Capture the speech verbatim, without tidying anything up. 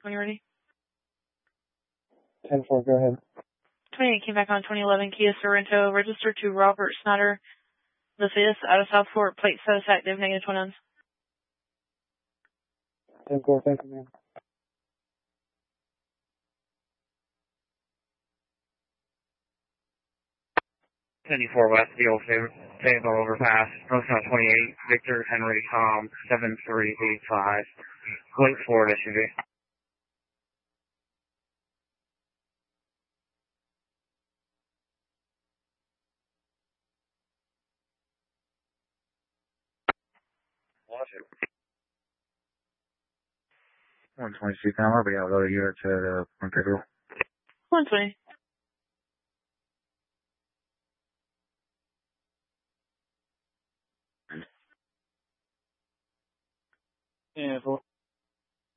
when you're ready. ten four, go ahead. twenty-eight came back on twenty eleven Kia Sorrento, registered to Robert Snyder the fifth, out of Southport, plate status active, negative twin ends. ten four, thank you, ma'am. seventy-four West, the old Fayetteville overpass, Roseville twenty-eight, Victor Henry Tom, seven three eight five, Lake Ford S U V. Watch it. one twenty-two Palmer, we got a load of units at uh, Montevideo. one twenty. Yeah, four.